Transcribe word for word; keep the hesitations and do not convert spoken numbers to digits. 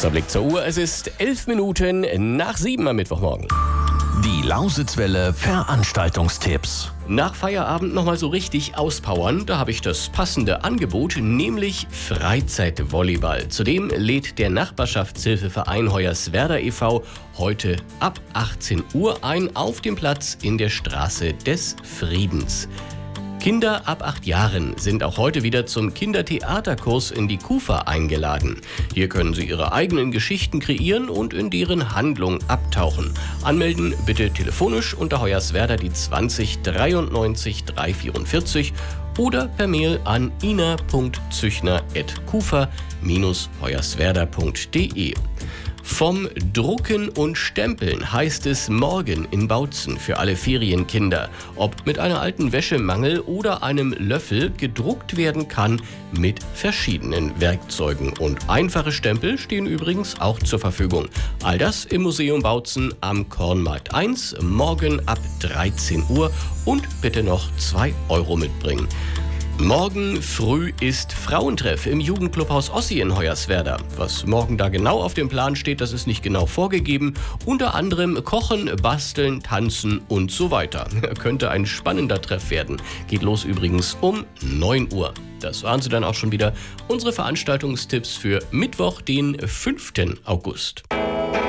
Kurzer Blick zur Uhr. Es ist elf Minuten nach sieben am Mittwochmorgen. Die Lausitzwelle Veranstaltungstipps. Nach Feierabend nochmal so richtig auspowern, da habe ich das passende Angebot, nämlich Freizeitvolleyball. Zudem lädt der Nachbarschaftshilfeverein Hoyerswerda e V heute ab achtzehn Uhr ein auf dem Platz in der Straße des Friedens. Kinder ab acht Jahren sind auch heute wieder zum Kindertheaterkurs in die KUFA eingeladen. Hier können sie ihre eigenen Geschichten kreieren und in deren Handlung abtauchen. Anmelden bitte telefonisch unter Hoyerswerda die zwanzig dreiundneunzig dreihundertvierundvierzig oder per Mail an ina punkt züchner at kufa dash hoyerswerda punkt de. Vom Drucken und Stempeln heißt es morgen in Bautzen für alle Ferienkinder. Ob mit einer alten Wäschemangel oder einem Löffel gedruckt werden kann mit verschiedenen Werkzeugen. Und einfache Stempel stehen übrigens auch zur Verfügung. All das im Museum Bautzen am Kornmarkt eins, morgen ab dreizehn Uhr und bitte noch zwei Euro mitbringen. Morgen früh ist Frauentreff im Jugendclubhaus Ossi in Hoyerswerda. Was morgen da genau auf dem Plan steht, das ist nicht genau vorgegeben. Unter anderem Kochen, Basteln, Tanzen und so weiter. Könnte ein spannender Treff werden. Geht los übrigens um neun Uhr. Das waren sie dann auch schon wieder. Unsere Veranstaltungstipps für Mittwoch, den fünften August.